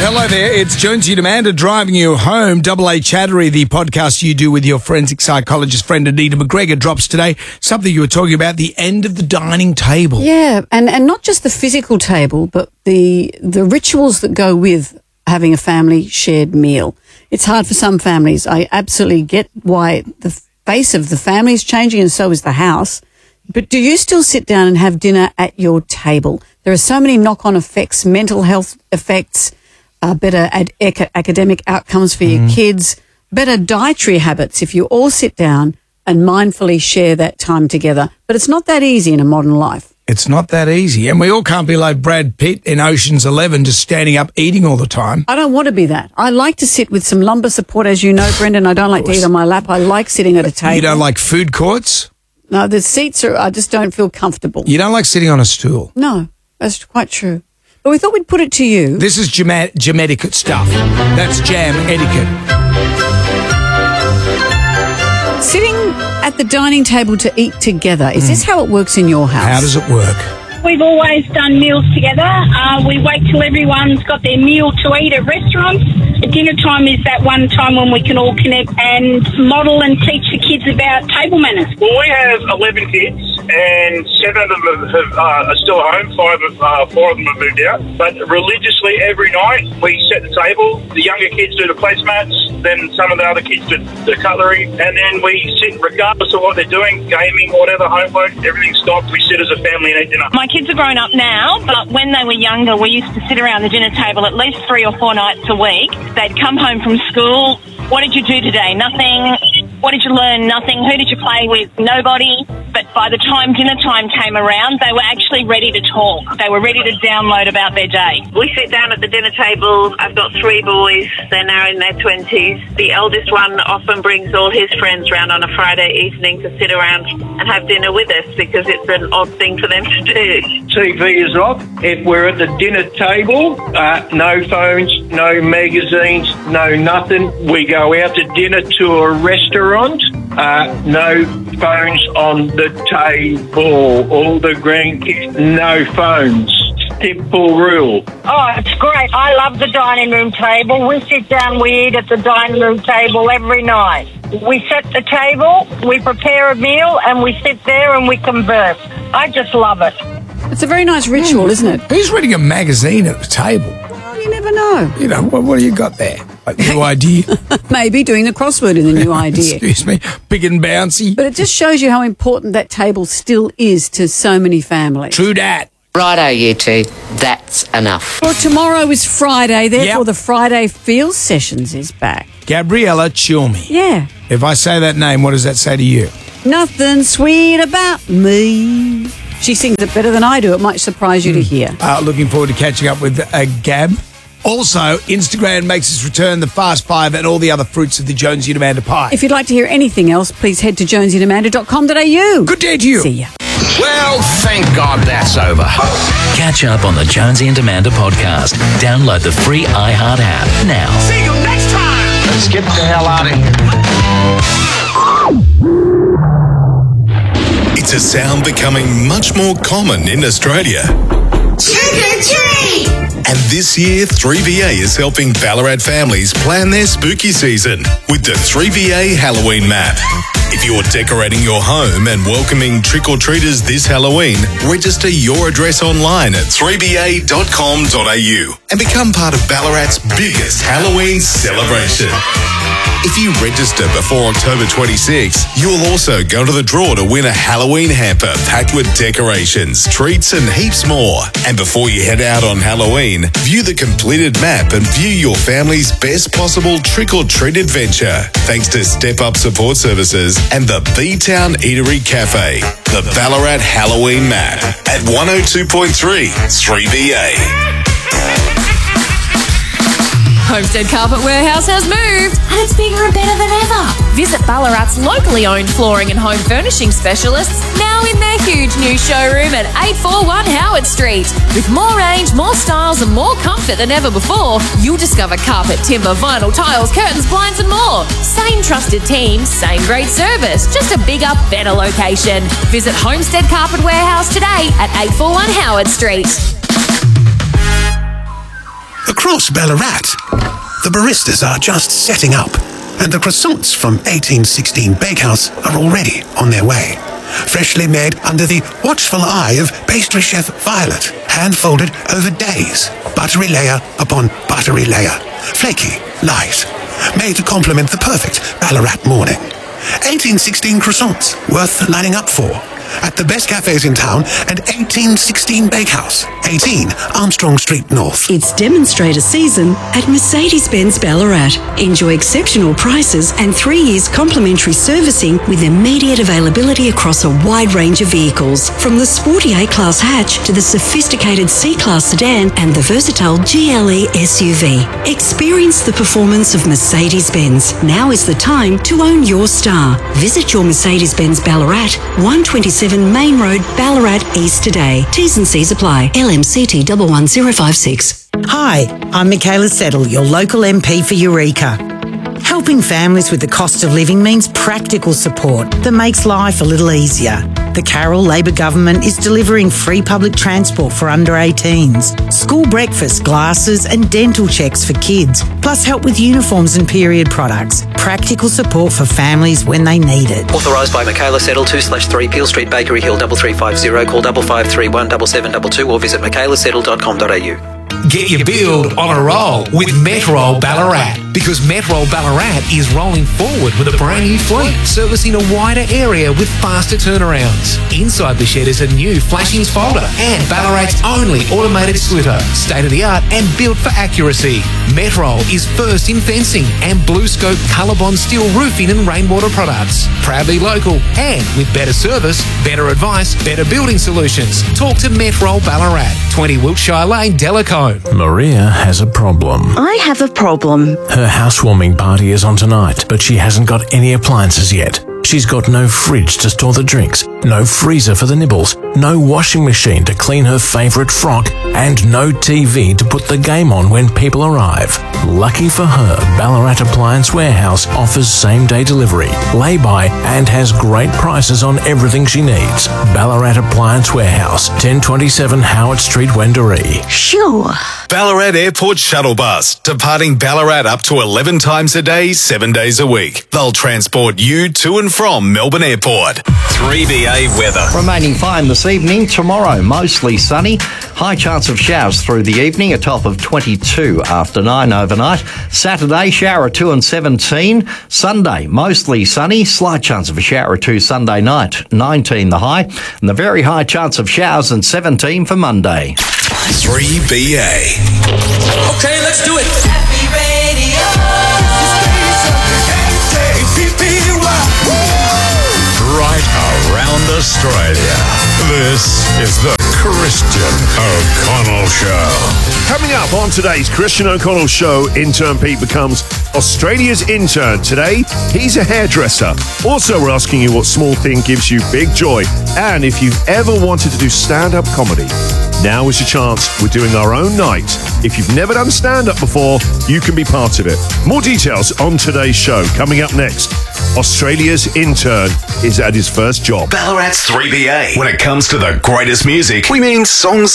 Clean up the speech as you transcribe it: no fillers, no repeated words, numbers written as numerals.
Hello there, it's Jonesy and Amanda driving you home. Double A Chattery, the podcast you do with your forensic psychologist friend Anita McGregor, drops today. Something you were talking about, the end of the dining table. Yeah, and not just the physical table, but the rituals that go with having a family shared meal. It's hard for some families. I absolutely get why the face of the family is changing, and so is the house. But do you still sit down and have dinner at your table? There are so many knock-on effects, mental health effects, better academic outcomes for your kids, better dietary habits if you all sit down and mindfully share that time together. But it's not that easy in a modern life. It's not that easy. And we all can't be like Brad Pitt in Ocean's 11, just standing up eating all the time. I don't want to be that. I like to sit with some lumbar support, as you know, Brendan. I don't like to eat on my lap. I like sitting at a table. You don't like food courts? No, the seats I just don't feel comfortable. You don't like sitting on a stool? No, that's quite true. But we thought we'd put it to you. This is jam etiquette stuff. That's jam etiquette. Sitting at the dining table to eat together. Is this how it works in your house? How does it work? We've always done meals together. We wait till everyone's got their meal to eat at restaurants. Dinner time is that one time when we can all connect and model and teach the kids about table manners. Well, we have 11 kids, and 7 of them are still at home. 4 of them have moved out. But religiously, every night, we set the table. The younger kids do the placemats, then some of the other kids do the cutlery, and then we sit, regardless of what they're doing, gaming, whatever, homework, everything's stopped. We sit as a family and eat dinner. My kids are grown up now, but when they were younger, we used to sit around the dinner table at least 3 or 4 nights a week. They'd come home from school. What did you do today? Nothing. What did you learn? Nothing. Who did you play with? Nobody. But by the time dinner time came around, they were actually ready to talk. They were ready to download about their day. We sit down at the dinner table. I've got 3 boys. They're now in their 20s. The eldest one often brings all his friends round on a Friday evening to sit around and have dinner with us because it's an odd thing for them to do. TV is off. If we're at the dinner table, no phones, no magazines, no nothing. We go out to dinner to a restaurant. No phones on the table. All the grandkids, no phones. Simple rule. Oh, it's great. I love the dining room table. We sit down, we eat at the dining room table every night. We set the table, we prepare a meal, and we sit there and we converse. I just love it. It's a very nice ritual, isn't it? Who's reading a magazine at the table? Well, you never know. You know, what do you got there? Like New Idea? Maybe doing the crossword in the New Idea. Excuse me. Big and bouncy. But it just shows you how important that table still is to so many families. True dat. Righto, you two. That's enough. Well, tomorrow is Friday, therefore the Friday Feels Sessions is back. Gabriella Cilmi. Yeah. If I say that name, what does that say to you? Nothing sweet about me. She sings it better than I do. It might surprise you to hear. Looking forward to catching up with Gab. Also, Instagram makes its return, the Fast Five, and all the other fruits of the Jonesy and Amanda pie. If you'd like to hear anything else, please head to jonesyandamanda.com.au. Good day to you. See ya. Well, thank God that's over. Catch up on the Jonesy and Amanda podcast. Download the free iHeart app now. See you next time. Let's get the hell out of here. It's a sound becoming much more common in Australia. Trick-or-treat! And this year, 3BA is helping Ballarat families plan their spooky season with the 3BA Halloween map. If you're decorating your home and welcoming trick-or-treaters this Halloween, register your address online at 3ba.com.au and become part of Ballarat's biggest Halloween celebration. If you register before October 26, you'll also go to the draw to win a Halloween hamper packed with decorations, treats and heaps more. And before you head out on Halloween, view the completed map and view your family's best possible trick-or-treat adventure. Thanks to Step Up Support Services and the B-Town Eatery Cafe. The Ballarat Halloween map at 102.3 3BA. Homestead Carpet Warehouse has moved and it's bigger and better than ever. Visit Ballarat's locally owned flooring and home furnishing specialists now in their huge new showroom at 841 Howard Street. With more range, more styles and more comfort than ever before, you'll discover carpet, timber, vinyl, tiles, curtains, blinds and more. Same trusted team, same great service, just a bigger, better location. Visit Homestead Carpet Warehouse today at 841 Howard Street. Across Ballarat, the baristas are just setting up, and the croissants from 1816 Bakehouse are already on their way. Freshly made under the watchful eye of pastry chef Violet, hand-folded over days, buttery layer upon buttery layer, flaky, light, made to complement the perfect Ballarat morning. 1816 croissants, worth lining up for, at the best cafes in town and 1816 Bakehouse, 18 Armstrong Street North. It's demonstrator season at Mercedes-Benz Ballarat. Enjoy exceptional prices and 3 years complimentary servicing with immediate availability across a wide range of vehicles, from the sporty A-Class hatch to the sophisticated C-Class sedan and the versatile GLE SUV. Experience the performance of Mercedes-Benz. Now is the time to own your star. Visit your Mercedes-Benz Ballarat, 127 Main Road, Ballarat East today. T's and C's apply. LMCT 11056. Hi, I'm Michaela Settle, your local MP for Eureka. Helping families with the cost of living means practical support that makes life a little easier. The Carroll Labor government is delivering free public transport for under 18s, school breakfast, glasses and dental checks for kids, plus help with uniforms and period products. Practical support for families when they need it. Authorised by Michaela Settle, 2/3 Peel Street, Bakery Hill, 3350. Call 5531 7722 or visit michaelasettle.com.au. Get your build on a roll with Metrol Ballarat, because Metrol Ballarat is rolling forward with a brand new fleet, servicing a wider area with faster turnarounds. Inside the shed is a new flashings folder and Ballarat's only automated slitter, state-of-the-art and built for accuracy. Metrol is first in fencing and BlueScope Colorbond steel roofing and rainwater products. Proudly local and with better service, better advice, better building solutions. Talk to Metrol Ballarat, 20 Wiltshire Lane, Delacombe. Maria has a problem. I have a problem. Her housewarming party is on tonight, but she hasn't got any appliances yet. She's got no fridge to store the drinks, no freezer for the nibbles, no washing machine to clean her favourite frock, and no TV to put the game on when people arrive. Lucky for her, Ballarat Appliance Warehouse offers same-day delivery, lay-by, and has great prices on everything she needs. Ballarat Appliance Warehouse, 1027 Howard Street, Wendouree. Sure. Ballarat Airport Shuttle Bus, departing Ballarat up to 11 times a day, 7 days a week. They'll transport you to and from Melbourne Airport. 3BA weather. Remaining fine this evening. Tomorrow, mostly sunny. High chance of showers through the evening, a top of 22 after 9 overnight. Saturday, shower 2 and 17. Sunday, mostly sunny. Slight chance of a shower or 2 Sunday night, 19 the high. And the very high chance of showers and 17 for Monday. 3BA. Okay, let's do it. Happy Radio. Right around Australia. This is the Christian O'Connell Show. Coming up on today's Christian O'Connell Show, intern Pete becomes Australia's intern. Today, he's a hairdresser. Also, we're asking you what small thing gives you big joy, and if you've ever wanted to do stand-up comedy, now is your chance. We're doing our own night. If you've never done stand-up before, you can be part of it. More details on today's show. Coming up next, Australia's intern is at his first job. Ballarat's 3BA. When it comes to the greatest music, we mean songs